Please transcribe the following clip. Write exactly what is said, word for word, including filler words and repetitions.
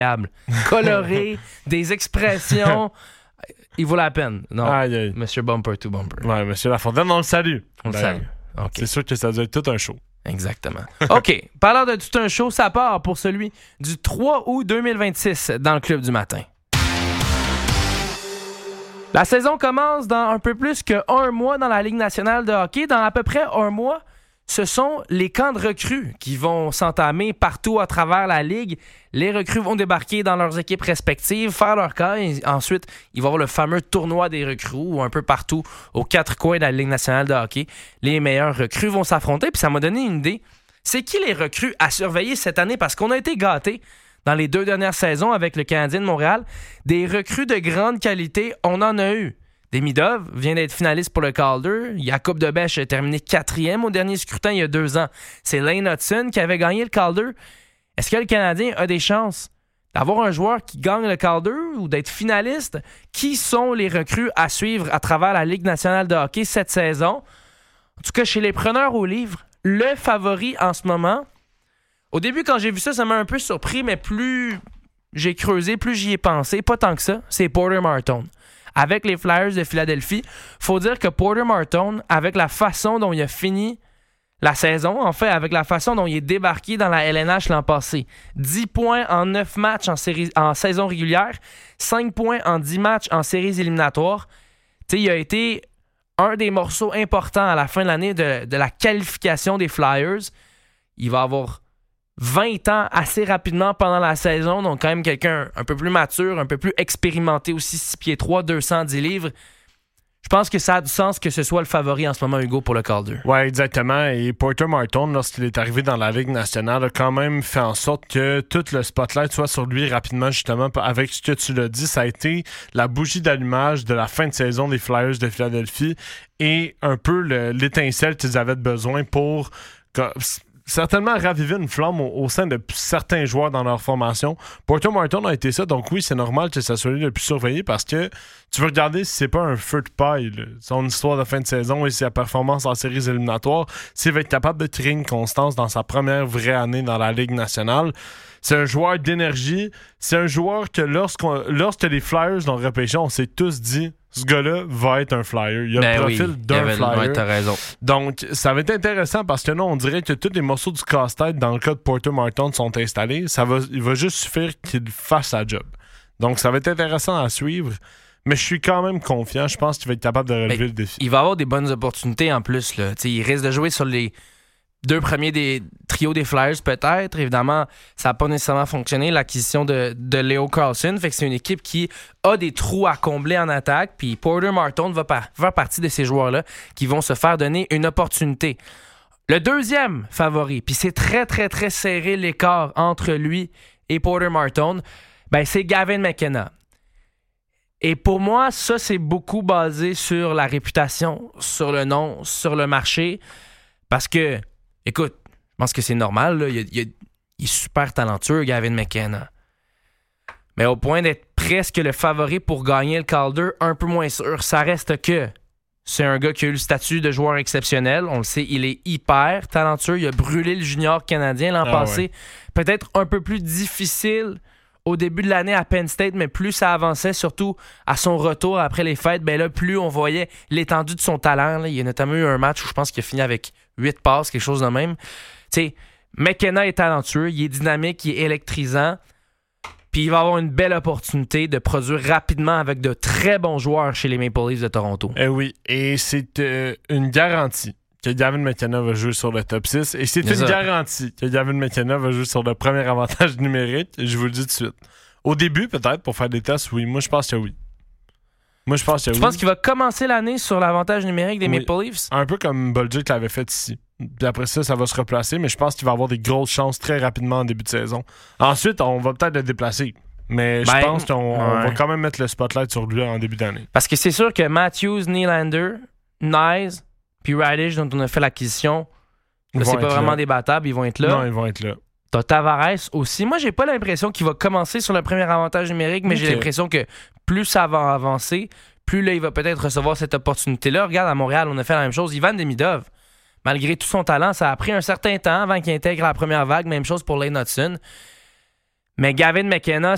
coloré, des expressions. Il vaut la peine. Non, aïe, aïe. Monsieur Bumper to Bumper. Ouais, Monsieur Lafontaine, on le salue. On le salue. Okay. C'est sûr que ça doit être tout un show. Exactement. OK. Parlant de tout un show, ça part pour celui du trois août deux mille vingt-six dans le Club du matin. La saison commence dans un peu plus qu'un mois dans la Ligue nationale de hockey. Dans à peu près un mois, ce sont les camps de recrues qui vont s'entamer partout à travers la Ligue. Les recrues vont débarquer dans leurs équipes respectives, faire leur camp. Et ensuite, il va y avoir le fameux tournoi des recrues où un peu partout, aux quatre coins de la Ligue nationale de hockey, les meilleurs recrues vont s'affronter. Puis ça m'a donné une idée. C'est qui les recrues à surveiller cette année? Parce qu'on a été gâtés dans les deux dernières saisons avec le Canadien de Montréal. Des recrues de grande qualité, on en a eu. Demidov vient d'être finaliste pour le Calder. Jakub Debèche a terminé quatrième au dernier scrutin il y a deux ans. C'est Lane Hudson qui avait gagné le Calder. Est-ce que le Canadien a des chances d'avoir un joueur qui gagne le Calder ou d'être finaliste? Qui sont les recrues à suivre à travers la Ligue nationale de hockey cette saison? En tout cas, chez les preneurs au livre, le favori en ce moment. Au début, quand j'ai vu ça, ça m'a un peu surpris, mais plus j'ai creusé, plus j'y ai pensé. Pas tant que ça, c'est Porter Martone. Avec les Flyers de Philadelphie, faut dire que Porter Martone, avec la façon dont il a fini la saison, en fait, avec la façon dont il est débarqué dans la L N H l'an passé, dix points en neuf matchs en, série, en saison régulière, cinq points en dix matchs en séries éliminatoires. Tu sais, il a été un des morceaux importants à la fin de l'année de, de la qualification des Flyers. Il va avoir vingt ans assez rapidement pendant la saison, donc quand même quelqu'un un peu plus mature, un peu plus expérimenté aussi, six pieds trois, deux cent dix livres. Je pense que ça a du sens que ce soit le favori en ce moment, Hugo, pour le Calder. Oui, exactement. Et Porter Martone, lorsqu'il est arrivé dans la Ligue nationale, a quand même fait en sorte que tout le spotlight soit sur lui rapidement, justement. Avec ce que tu l'as dit, ça a été la bougie d'allumage de la fin de saison des Flyers de Philadelphie et un peu le, l'étincelle qu'ils avaient besoin pour certainement raviver une flamme au, au sein de certains joueurs dans leur formation. Porter Martone a été ça, donc oui, c'est normal que ça soit lui le plus surveillé parce que tu veux regarder si c'est pas un feu de paille, là, son histoire de fin de saison et sa performance en séries éliminatoires, s'il va être capable de tirer une constance dans sa première vraie année dans la Ligue nationale. C'est un joueur d'énergie, c'est un joueur que lorsqu'on, lorsque les Flyers l'ont repêché, on s'est tous dit ce gars-là va être un Flyer. Il a ben le profil oui, d'un avait, Flyer. Ouais, t'as raison. Donc, ça va être intéressant parce que là, on dirait que tous les morceaux du casse-tête dans le cas de Porter Martone sont installés. Ça va, il va juste suffire qu'il fasse sa job. Donc, ça va être intéressant à suivre. Mais je suis quand même confiant. Je pense qu'il va être capable de relever ben, le défi. Il va avoir des bonnes opportunités en plus. Là. Il risque de jouer sur les deux premiers des trios des Flyers, peut-être. Évidemment, ça n'a pas nécessairement fonctionné, l'acquisition de, de Leo Carlsson. Fait que c'est une équipe qui a des trous à combler en attaque. Puis Porter Martone va par, faire partie de ces joueurs-là qui vont se faire donner une opportunité. Le deuxième favori, puis c'est très, très, très serré l'écart entre lui et Porter Martone, ben c'est Gavin McKenna. Et pour moi, ça, c'est beaucoup basé sur la réputation, sur le nom, sur le marché. Parce que, écoute, je pense que c'est normal. Là. Il, il, il est super talentueux, Gavin McKenna. Mais au point d'être presque le favori pour gagner le Calder, un peu moins sûr. Ça reste que c'est un gars qui a eu le statut de joueur exceptionnel. On le sait, il est hyper talentueux. Il a brûlé le junior canadien l'an ah, passé. Ouais. Peut-être un peu plus difficile au début de l'année à Penn State, mais plus ça avançait, surtout à son retour après les fêtes, ben là, plus on voyait l'étendue de son talent. Là. Il y a notamment eu un match où je pense qu'il a fini avec huit passes, quelque chose de même. Tu sais, McKenna est talentueux, il est dynamique, il est électrisant, puis il va avoir une belle opportunité de produire rapidement avec de très bons joueurs chez les Maple Leafs de Toronto. Eh oui, et c'est euh, une garantie que Gavin McKenna va jouer sur le top six. Et c'est, c'est une ça. garantie que Gavin McKenna va jouer sur le premier avantage numérique. Je vous le dis tout de suite. Au début, peut-être, pour faire des tests, oui. Moi, je pense que oui. Moi, je pense que tu oui. Tu penses qu'il va commencer l'année sur l'avantage numérique des oui. Maple Leafs? Un peu comme Bolduc l'avait fait ici. Puis après ça, ça va se replacer, mais je pense qu'il va avoir des grosses chances très rapidement en début de saison. Ensuite, on va peut-être le déplacer. Mais ben, je pense qu'on ouais. on va quand même mettre le spotlight sur lui en début d'année. Parce que c'est sûr que Matthews, Nylander, Nyes, puis Raddysh, dont on a fait l'acquisition, là, c'est pas vraiment là. débattable, ils vont être là. Non, ils vont être là. T'as Tavares aussi. Moi, j'ai pas l'impression qu'il va commencer sur le premier avantage numérique, mais okay. j'ai l'impression que plus ça va avancer, plus là, il va peut-être recevoir cette opportunité-là. Regarde, à Montréal, on a fait la même chose. Ivan Demidov, malgré tout son talent, ça a pris un certain temps avant qu'il intègre la première vague. Même chose pour Lane Hudson. Mais Gavin McKenna,